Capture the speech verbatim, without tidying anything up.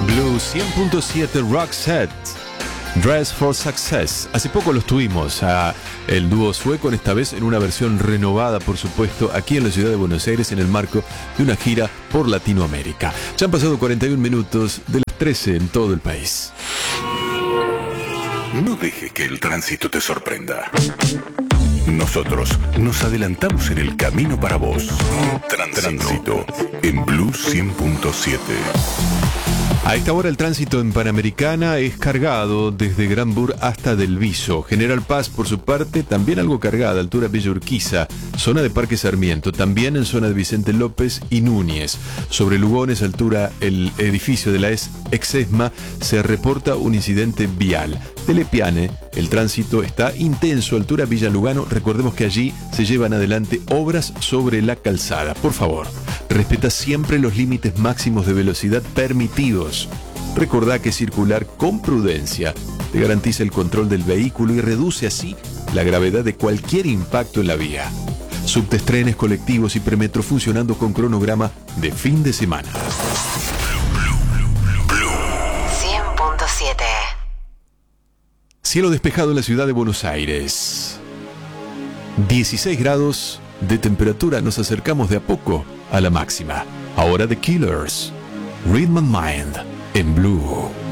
Blue cien punto siete Roxette, Dress for Success. Hace poco los tuvimos a el dúo sueco, en esta vez en una versión renovada, por supuesto, aquí en la ciudad de Buenos Aires en el marco de una gira por Latinoamérica. Ya han pasado cuarenta y un minutos de las trece en todo el país. No dejes que el tránsito te sorprenda. Nosotros nos adelantamos en el camino para vos. Tránsito, Tránsito en Blue cien punto siete. A esta hora el tránsito en Panamericana es cargado desde Granbur hasta Del Viso. General Paz, por su parte, también algo cargada, altura Villa Urquiza, zona de Parque Sarmiento, también en zona de Vicente López y Núñez. Sobre Lugones, altura el edificio de la Exesma, se reporta un incidente vial. De Lepiane, el tránsito está intenso, altura Villa Lugano. Recordemos que allí se llevan adelante obras sobre la calzada. Por favor, respeta siempre los límites máximos de velocidad permitidos. Recordá que circular con prudencia te garantiza el control del vehículo y reduce así la gravedad de cualquier impacto en la vía. Subtes, trenes, colectivos y premetro funcionando con cronograma de fin de semana. cien punto siete. Cielo despejado en la ciudad de Buenos Aires. dieciséis grados de temperatura, nos acercamos de a poco a la máxima. Ahora The Killers, Rhythm and Mind en Blue.